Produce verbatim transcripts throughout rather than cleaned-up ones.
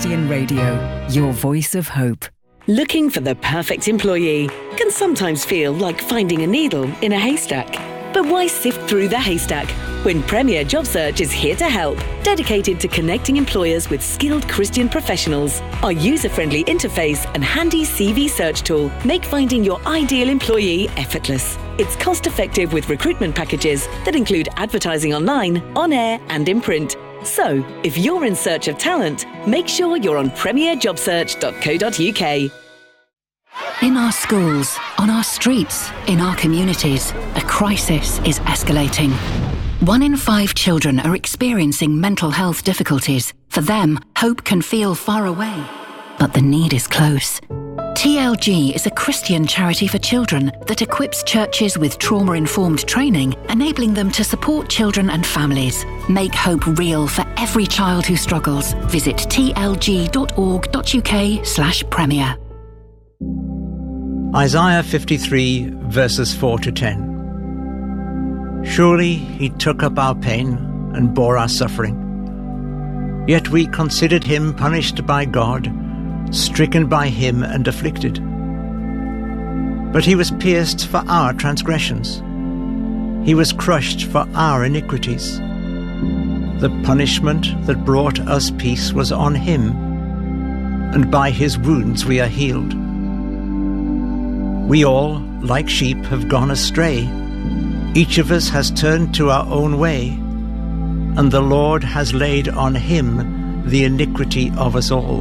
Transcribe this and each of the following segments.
Christian Radio, your voice of hope. Looking for the perfect employee can sometimes feel like finding a needle in a haystack. But why sift through the haystack when Premier Job Search is here to help, dedicated to connecting employers with skilled Christian professionals? Our user-friendly interface and handy C V search tool make finding your ideal employee effortless. It's cost-effective with recruitment packages that include advertising online, on air and in print. So, if you're in search of talent, make sure you're on premier job search dot co dot uk. In our schools, on our streets, in our communities, a crisis is escalating. One in five children are experiencing mental health difficulties. For them, hope can feel far away, but the need is close. T L G is a Christian charity for children that equips churches with trauma-informed training, enabling them to support children and families. Make hope real for every child who struggles. Visit t l g dot org dot u k slash premier. Isaiah fifty-three, verses four to ten. Surely he took up our pain and bore our suffering. Yet we considered him punished by God, stricken by him and afflicted. But he was pierced for our transgressions. He was crushed for our iniquities. The punishment that brought us peace was on him, and by his wounds we are healed. We all, like sheep, have gone astray. Each of us has turned to our own way, and the Lord has laid on him the iniquity of us all.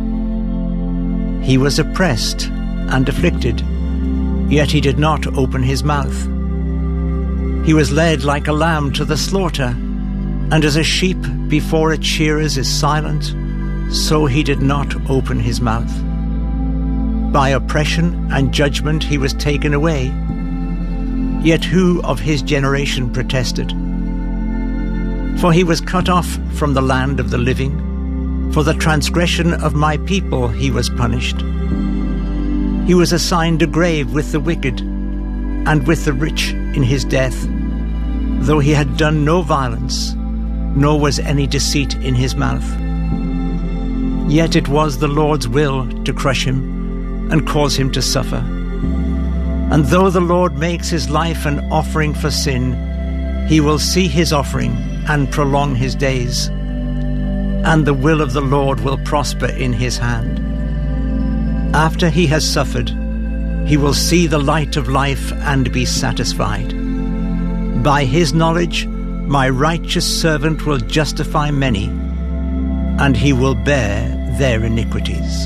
He was oppressed and afflicted, yet he did not open his mouth. He was led like a lamb to the slaughter, and as a sheep before its shearers is silent, so he did not open his mouth. By oppression and judgment he was taken away. Yet who of his generation protested? For he was cut off from the land of the living. For the transgression of my people he was punished. He was assigned a grave with the wicked, and with the rich in his death, though he had done no violence, nor was any deceit in his mouth. Yet it was the Lord's will to crush him and cause him to suffer. And though the Lord makes his life an offering for sin, he will see his offering and prolong his days, and the will of the Lord will prosper in his hand. After he has suffered, he will see the light of life and be satisfied. By his knowledge, my righteous servant will justify many, and he will bear their iniquities.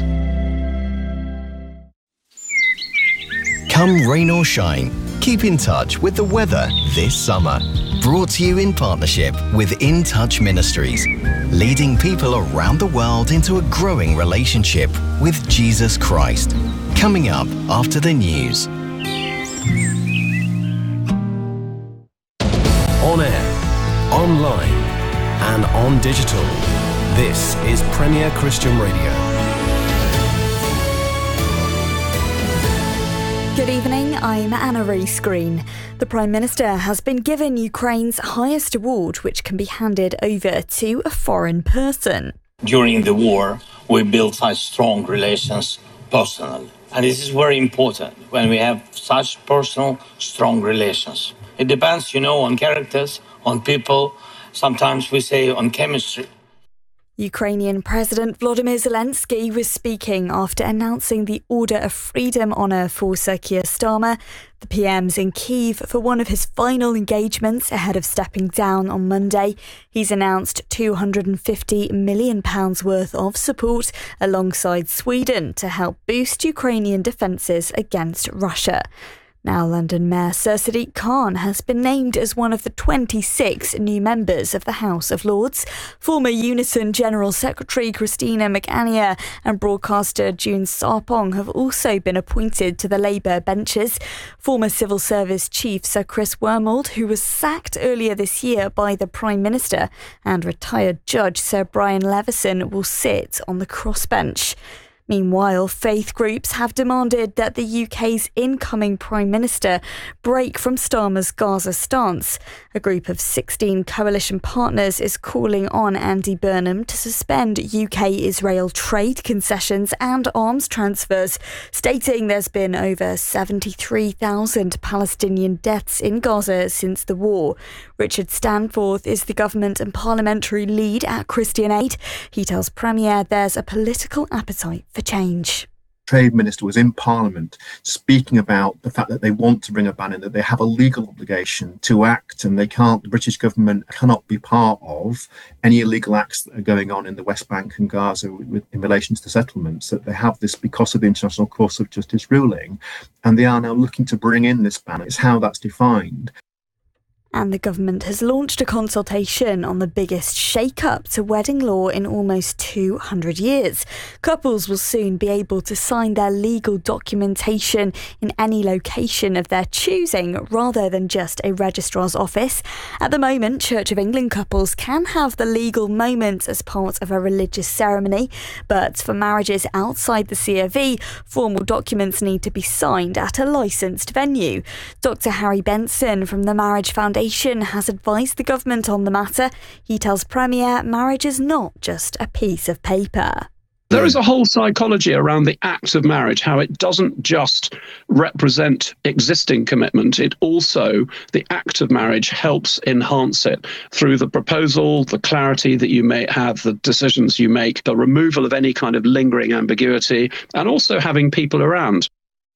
Come rain or shine, keep in touch with the weather this summer. Brought to you in partnership with In Touch Ministries, leading people around the world into a growing relationship with Jesus Christ. Coming up after the news. On air, online, and on digital. This is Premier Christian Radio. Good evening, I'm Anna Rees Green. The Prime Minister has been given Ukraine's highest award, which can be handed over to a foreign person. During the war, we built such strong relations personally. And this is very important when we have such personal, strong relations. It depends, you know, on characters, on people. Sometimes we say on chemistry. Ukrainian President Volodymyr Zelensky was speaking after announcing the Order of Freedom honour for Sir Keir Starmer. The P M's in Kyiv for one of his final engagements ahead of stepping down on Monday. He's announced two hundred fifty million pounds worth of support alongside Sweden to help boost Ukrainian defences against Russia. Now, London Mayor Sir Sadiq Khan has been named as one of the twenty-six new members of the House of Lords. Former Unison General Secretary Christina McAnear and broadcaster June Sarpong have also been appointed to the Labour benches. Former Civil Service Chief Sir Chris Wormald, who was sacked earlier this year by the Prime Minister, and retired Judge Sir Brian Leveson will sit on the crossbench. Meanwhile, faith groups have demanded that the U K's incoming Prime Minister break from Starmer's Gaza stance. A group of sixteen coalition partners is calling on Andy Burnham to suspend U K-Israel trade concessions and arms transfers, stating there's been over seventy-three thousand Palestinian deaths in Gaza since the war. Richard Stanforth is the government and parliamentary lead at Christian Aid. He tells Premier there's a political appetite for change. Trade Minister was in Parliament speaking about the fact that they want to bring a ban in, that they have a legal obligation to act, and they can't, the British government cannot be part of any illegal acts that are going on in the West Bank and Gaza with, in relation to the settlements, that they have this because of the International Court of Justice ruling, and they are now looking to bring in this ban. It's how that's defined. And the government has launched a consultation on the biggest shake-up to wedding law in almost two hundred years. Couples will soon be able to sign their legal documentation in any location of their choosing rather than just a registrar's office. At the moment, Church of England couples can have the legal moment as part of a religious ceremony, but for marriages outside the C of E, formal documents need to be signed at a licensed venue. Doctor Harry Benson from the Marriage Foundation has advised the government on the matter. He tells Premier marriage is not just a piece of paper. There is a whole psychology around the act of marriage, how it doesn't just represent existing commitment, it also, the act of marriage helps enhance it through the proposal, the clarity that you may have, the decisions you make, the removal of any kind of lingering ambiguity, and also having people around.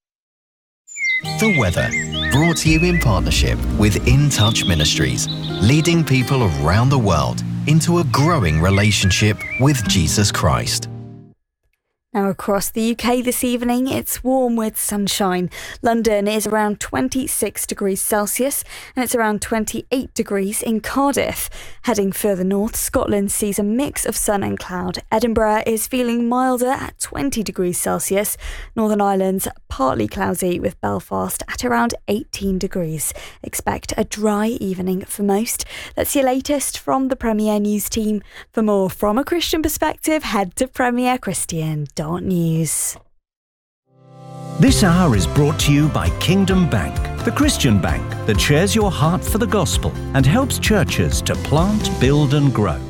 The weather, brought to you in partnership with In Touch Ministries, leading people around the world into a growing relationship with Jesus Christ. Now across the U K this evening, it's warm with sunshine. London is around twenty-six degrees Celsius and it's around twenty-eight degrees in Cardiff. Heading further north, Scotland sees a mix of sun and cloud. Edinburgh is feeling milder at twenty degrees Celsius. Northern Ireland's partly cloudy with Belfast at around eighteen degrees. Expect a dry evening for most. That's your latest from the Premier News team. For more from a Christian perspective, head to premier christian dot news. This hour is brought to you by Kingdom Bank, the Christian bank that shares your heart for the gospel and helps churches to plant, build and grow.